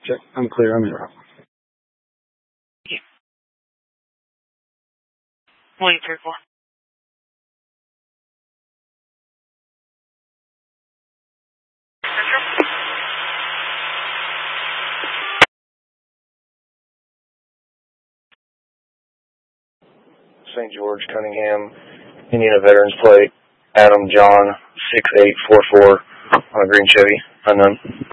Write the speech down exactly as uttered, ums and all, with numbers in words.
Check. I'm clear. I'm in route. Yeah. Waiting for your call. Saint George, Cunningham, Indiana Veterans Plate, Adam John, six eight four four on a green Chevy, unknown.